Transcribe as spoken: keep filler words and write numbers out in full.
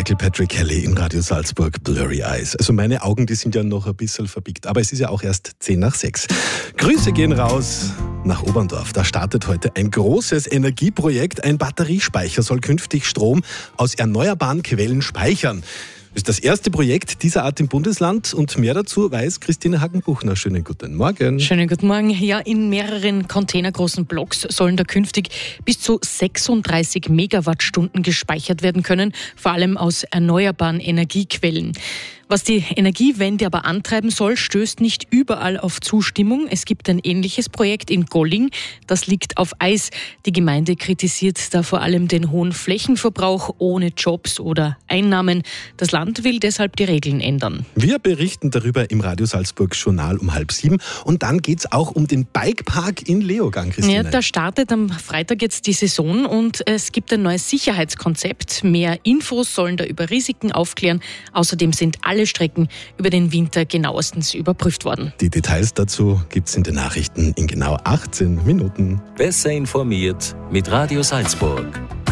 Michael Patrick Kelly in Radio Salzburg, Blurry Eyes. Also meine Augen, die sind ja noch ein bisschen verbiegt, aber es ist ja auch erst zehn nach sechs. Grüße gehen raus nach Oberndorf. Da startet heute ein großes Energieprojekt. Ein Batteriespeicher soll künftig Strom aus erneuerbaren Quellen speichern. Das ist das erste Projekt dieser Art im Bundesland und mehr dazu weiß Christine Hagenbuchner. Schönen guten Morgen. Schönen guten Morgen. Ja, in mehreren containergroßen Blocks sollen da künftig bis zu sechsunddreißig Megawattstunden gespeichert werden können, vor allem aus erneuerbaren Energiequellen. Was die Energiewende aber antreiben soll, stößt nicht überall auf Zustimmung. Es gibt ein ähnliches Projekt in Golling, das liegt auf Eis. Die Gemeinde kritisiert da vor allem den hohen Flächenverbrauch ohne Jobs oder Einnahmen. Das Land will deshalb die Regeln ändern. Wir berichten darüber im Radio Salzburg Journal um halb sieben. Und dann geht es auch um den Bikepark in Leogang, Christine. Ja, da startet am Freitag jetzt die Saison und es gibt ein neues Sicherheitskonzept. Mehr Infos sollen da über Risiken aufklären. Außerdem sind alle Alle Strecken über den Winter genauestens überprüft worden. Die Details dazu gibt es in den Nachrichten in genau achtzehn Minuten. Besser informiert mit Radio Salzburg.